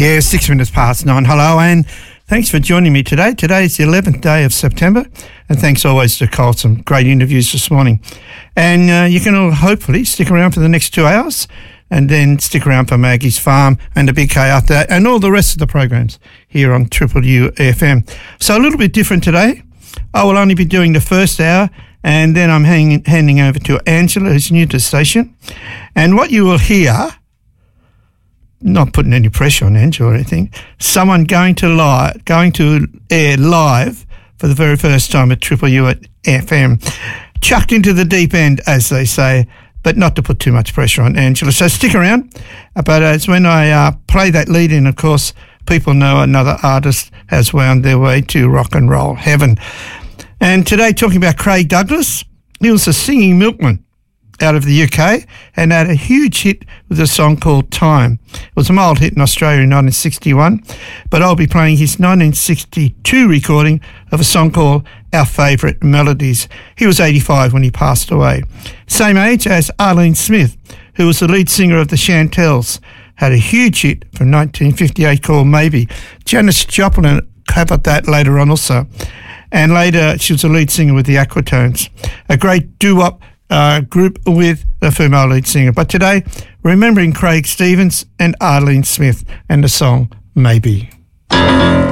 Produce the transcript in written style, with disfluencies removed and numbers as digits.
Yeah, 6 minutes past 9. Hello, and thanks for joining me today. Today is the 11th day of September, and thanks always to Cole. Some great interviews this morning. And you can all hopefully stick around for the next 2 hours, and then stick around for Maggie's Farm and the Big K after that, and all the rest of the programs here on Triple U FM. So a little bit different today. I will only be doing the first hour, and then I'm handing over to Angela, who's new to the station. And what you will hear, not putting any pressure on Angela or anything, someone going to air live for the very first time at Triple U at FM, chucked into the deep end, as they say, but not to put too much pressure on Angela. So stick around. But it's when I play that lead in, of course, people know another artist has wound their way to rock and roll heaven. And today, talking about Craig Douglas, he was a singing milkman out of the UK and had a huge hit with a song called Time. It was a mild hit in Australia in 1961, but I'll be playing his 1962 recording of a song called Our Favourite Melodies. He was 85 when he passed away. Same age as Arlene Smith, who was the lead singer of the Chantels, had a huge hit from 1958 called Maybe. Janis Joplin covered that later on also. And later she was a lead singer with the Aquatones, a great doo-wop group with the female lead singer. But today, remembering Craig Stevens and Arlene Smith and the song Maybe.